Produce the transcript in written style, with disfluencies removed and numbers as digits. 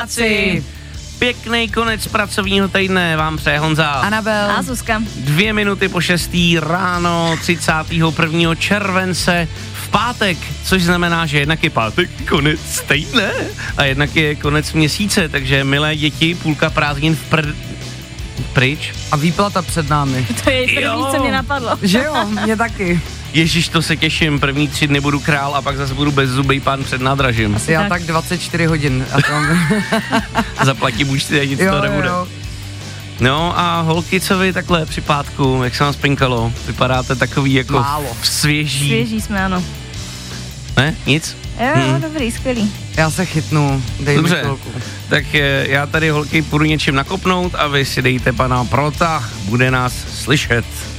Pěkný konec pracovního týdne vám přeje Honza. Anabel. A Zuzka. 2 minuty po 6. ráno 31. července v pátek, což znamená, že jednak je pátek konec týdne a jednak je konec měsíce, takže milé děti, půlka prázdnin pryč. A výplata před námi. To je první, co mě napadlo. Že jo, mě taky. Ježiš, to se těším, první 3 dny budu král a pak zase budu bezzubej pán před nádražím. Asi já tak 24 hodin. A to... Zaplatím účty a nic to nebude. Jo. No a holky, co vy takhle při pátku, jak se vám spinkalo? Vypadáte takový jako Málo. svěží. Svěží jsme, ano. Ne? Nic? Jo, dobrý, skvělý. Já se chytnu, dej mi Dobře, chvilku. tak já tady holky půjdu něčím nakopnout a vy si dejte pana Prota, bude nás slyšet.